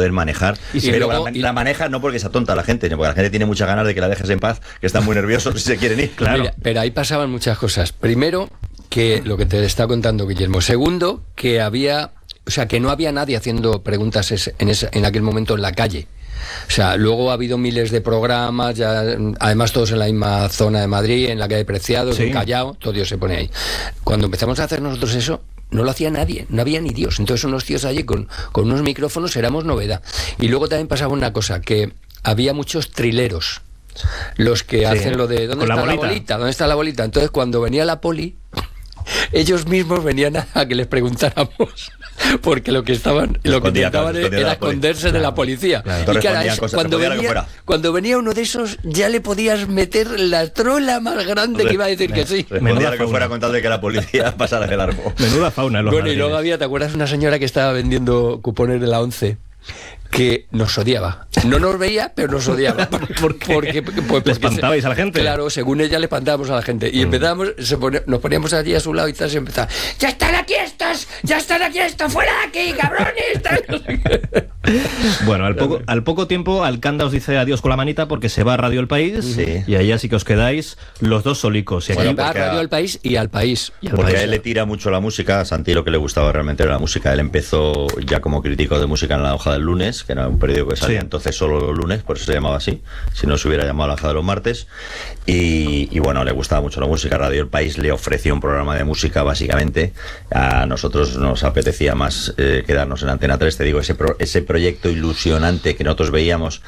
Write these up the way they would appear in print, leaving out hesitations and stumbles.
saber manejar. Pero la maneja no porque sea tonta la gente, sino porque la gente tiene muchas ganas de que la dejes en paz, que están muy nerviosos y se quieren ir. Claro. Mira, pero ahí pasaban muchas cosas. Primero, que lo que te está contando Guillermo. Segundo, que que no había nadie haciendo preguntas en aquel momento en la calle. O sea, luego ha habido miles de programas, ya, además todos en la misma zona de Madrid, en la calle Preciados, en Callao, todo Dios se pone ahí. Cuando empezamos a hacer nosotros eso, no lo hacía nadie, no había ni Dios. Entonces unos tíos allí con unos micrófonos éramos novedad. Y luego también pasaba una cosa, que había muchos trileros, los que hacen lo de ¿dónde está la bolita? ¿Dónde está la bolita? Entonces cuando venía la poli, ellos mismos venían a que les preguntáramos, porque lo que intentaban era esconderse de la policía. Claro. Y claro, cuando venía uno de esos, ya le podías meter la trola más grande que iba a decir que sí. Menuda que fuera con tal de que la policía pasara de largo. Menuda fauna. Bueno, y luego había, ¿te acuerdas? Una señora que estaba vendiendo cupones de la 11, que nos odiaba. No nos veía, pero nos odiaba. Porque ¿le espantabais a la gente? Claro, según ella le espantábamos a la gente. Y empezábamos, nos poníamos allí a su lado y tal, y empezaba: ¡ya están aquí estos! ¡Fuera de aquí, cabrones! Bueno, al poco tiempo Alcanda os dice adiós con la manita porque se va a Radio El País, y ahí así que os quedáis los dos solicos. Y aquí va a Radio El País y al País. Porque a él le tira mucho la música. A Santi lo que le gustaba realmente era la música. Él empezó ya como crítico de música en La Hoja del Lunes, que era un periódico que salía entonces solo los lunes, por eso se llamaba así, si no se hubiera llamado La Hoja de los martes. Y bueno, le gustaba mucho la música. Radio El País le ofreció un programa de música, básicamente. A nosotros nos apetecía más quedarnos en Antena 3, te digo, ese proyecto ilusionante que nosotros veíamos,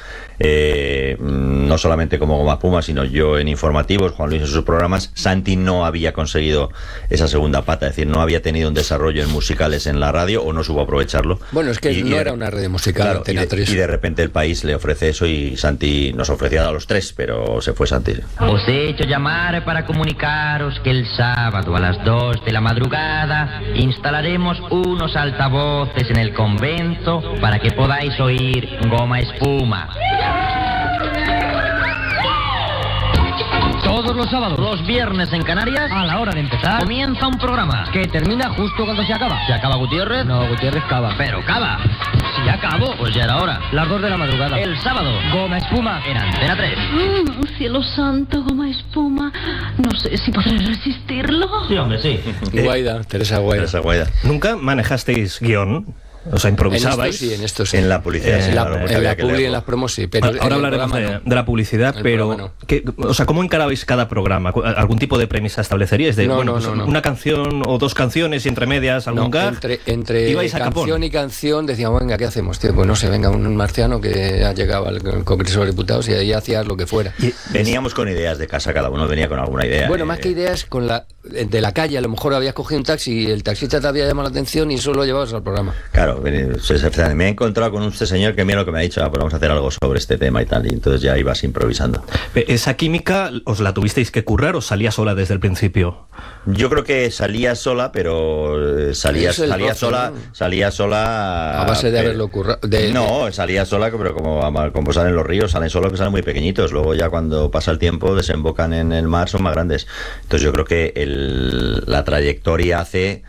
no solamente como Goma Espuma, sino yo en informativos, Juan Luis en sus programas. Santi no había conseguido esa segunda pata, es decir, no había tenido un desarrollo en musicales en la radio, o no supo aprovecharlo. Bueno, es que no era una red musical, claro, Antena 3. Y de repente El País le ofrece eso, y Santi nos ofrecía a los tres, pero se fue Santi. Os he hecho llamar para comunicaros que el sábado a las 2 de la madrugada instalaremos unos altavoces en el convento para que podáis oír Goma Espuma. Todos los sábados, los viernes en Canarias, a la hora de empezar, comienza un programa que termina justo cuando se acaba. ¿Se acaba Gutiérrez? No, Gutiérrez cava. Pero cava. Si ya acabó, pues ya era hora. Las 2 de la madrugada. El sábado, Goma Espuma en Antena 3. Cielo santo, Goma Espuma. No sé si podré resistirlo. Sí, hombre, sí. Teresa Guaida. ¿Nunca manejasteis guión? O sea, improvisabais. En esto sí. En la publicidad, en la publi, en las promos, sí. Pero ahora hablaremos de la publicidad, pero o sea, ¿cómo encarabais cada programa? ¿Algún tipo de premisa estableceríais? Una canción o dos canciones y entre medias algún gag. Entre canción y canción decíamos, venga, ¿qué hacemos, tío? Pues no sé, venga, un marciano que ha llegado al Congreso de Diputados y ahí hacías lo que fuera. Y veníamos con ideas de casa, cada uno venía con alguna idea. Bueno, más que ideas, de la calle, a lo mejor habías cogido un taxi y el taxista te había llamado la atención y eso lo llevabas al programa. Claro, me he encontrado con este señor que mira lo que me ha dicho, pues vamos a hacer algo sobre este tema y tal, y entonces ya ibas improvisando. ¿Esa química os la tuvisteis que currar o salía sola desde el principio? Yo creo que salía sola, pero salía sola a base de haberlo currado. No, salía sola, pero como salen los ríos, salen solos, que salen muy pequeñitos, luego ya cuando pasa el tiempo desembocan en el mar, son más grandes. Entonces yo creo que la trayectoria hace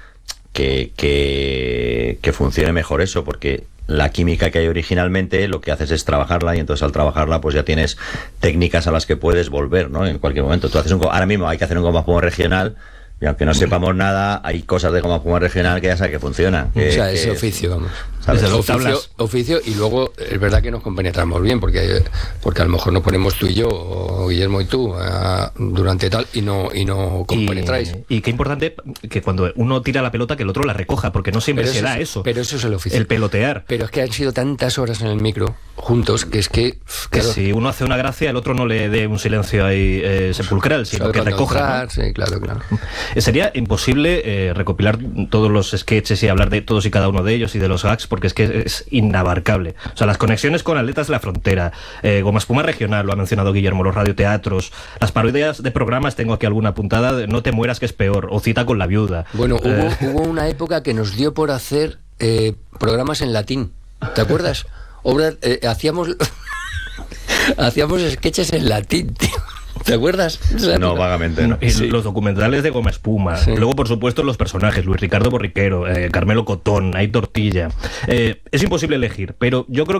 que funcione mejor eso, porque la química que hay originalmente lo que haces es trabajarla, y entonces al trabajarla pues ya tienes técnicas a las que puedes volver, ¿no? En cualquier momento. Ahora mismo hay que hacer un Goma Espuma regional, y aunque no sepamos nada, hay cosas de Goma Espuma regional que ya sabes que funcionan. Ese oficio, vamos. Oficio, y luego es verdad que nos compenetramos bien, porque a lo mejor nos ponemos tú y yo, o Guillermo y tú, durante tal, y no compenetráis. Y qué importante que cuando uno tira la pelota que el otro la recoja, porque no siempre se da eso. Pero eso es el oficio. El pelotear. Pero es que han sido tantas horas en el micro juntos que es que... Que si uno hace una gracia, el otro no le dé un silencio ahí sepulcral, sino que recoja, ¿no? Sí, claro. Sería imposible recopilar todos los sketches y hablar de todos y cada uno de ellos y de los gags, porque es que es inabarcable. O sea, las conexiones con atletas de la frontera, Goma Espuma regional, lo ha mencionado Guillermo, los radioteatros, las parodias de programas, tengo aquí alguna apuntada, de No te mueras que es peor, o Cita con la viuda. Bueno, hubo una época que nos dio por hacer programas en latín, ¿te acuerdas? Hacíamos sketches en latín, tío. ¿Te acuerdas? No, vagamente. No. Sí. Los documentales de Goma Espuma. Sí. Luego, por supuesto, los personajes. Luis Ricardo Borriquero, Carmelo Cotón, Hay Tortilla. Es imposible elegir, pero yo creo